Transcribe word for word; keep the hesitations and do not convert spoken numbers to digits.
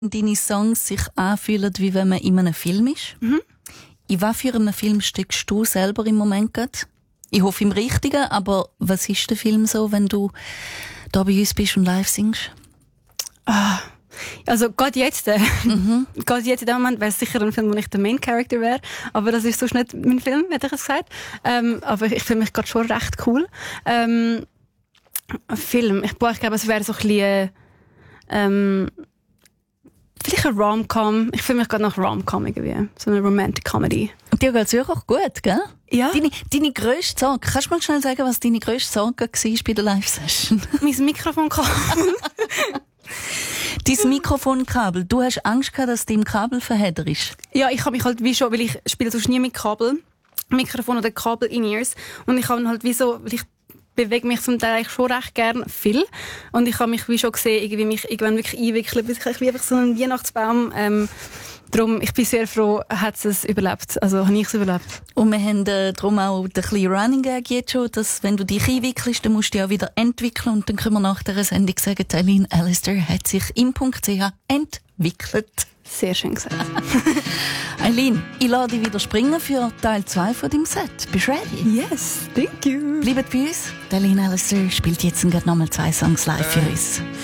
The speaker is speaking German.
deine Songs sich anfühlen, wie wenn man in einem Film ist. Mhm. In was für einem Film steckst du selber im Moment gerade? Ich hoffe im Richtigen, aber was ist der Film so, wenn du da bei uns bist und live singst? Ah, also gerade jetzt, äh, Mhm. gerade jetzt in dem Moment wäre es sicher ein Film, wo ich der Main Character wäre, aber das ist sonst nicht mein Film, hätte ich es gesagt. Ähm, aber ich finde mich gerade schon recht cool. Ähm, ein Film, ich, boah, ich glaube, es wäre so ein bisschen, ähm, vielleicht ein Rom-Com. Ich fühle mich gerade nach Rom-Com irgendwie. So eine Romantic Comedy. Und dir geht's wirklich gut, gell? Ja. Deine, deine grösste Sorge, kannst du mal schnell sagen, was deine grösste Sorge war bei der Live-Session? Mein Mikrofonkabel. Dein Mikrofonkabel. Du hast Angst gehabt, dass dein Kabel verheddert ist. Ja, ich habe mich halt wie schon, weil ich spiele sonst nie mit Kabel, Mikrofon oder Kabel-In-Ears. Und ich habe halt wie so, weil ich bewege mich zum Teil eigentlich schon recht gern viel. Und ich habe mich wie schon gesehen, irgendwie mich irgendwann wirklich einwickeln, bis ich wie einfach so einen Weihnachtsbaum, ähm, darum, ich bin sehr froh, hat es überlebt. Also, habe ich es überlebt. Und wir haben äh, darum auch den kleinen Running Gag jetzt schon, dass wenn du dich einwickelst, dann musst du dich auch wieder entwickeln. Und dann können wir nach dieser Sendung sagen, Eileen Allister hat sich im .ch entwickelt. Sehr schön gesagt. Eileen, ich lade dich wieder springen für Teil zwei von deinem Set. Bist du ready? Yes, thank you. Bleibt bei uns. Eileen Allister spielt jetzt gerade nochmal zwei Songs live für uns.